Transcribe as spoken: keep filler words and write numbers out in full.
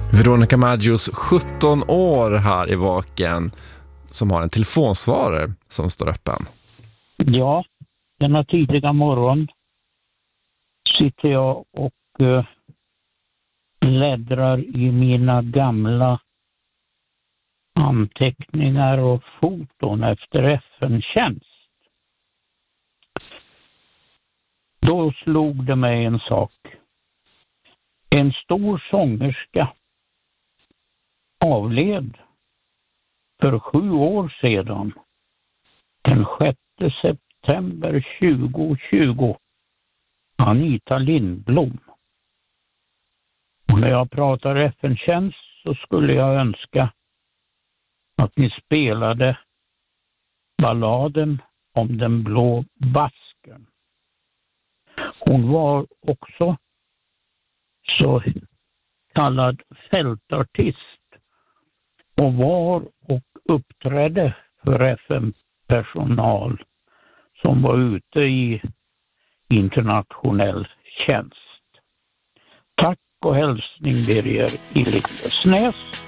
Veronica Maggios sjutton år här i Vaken som har en telefonsvarare som står öppen. Ja, denna tidiga morgon sitter jag och uh, bläddrar i mina gamla anteckningar och foton efter F N-tjänst. Då slog det mig en sak. En stor sångerska avled för sju år sedan, den sjätte september tjugohundratjugo, Anita Lindblom. Och när jag pratar F N-tjänst så skulle jag önska att ni spelade balladen om den blå basken. Hon var också så kallad fältartist och var och uppträdde för F N-personal som var ute i internationell tjänst. Tack och hälsning Birger i Lillesnäs.